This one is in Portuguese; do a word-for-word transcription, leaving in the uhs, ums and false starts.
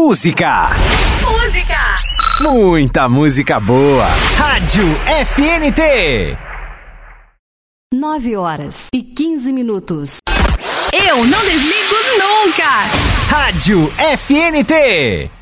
Música. Música. Muita música boa. Rádio F N T. Nove horas e quinze minutos. Eu não desligo nunca. Rádio F N T.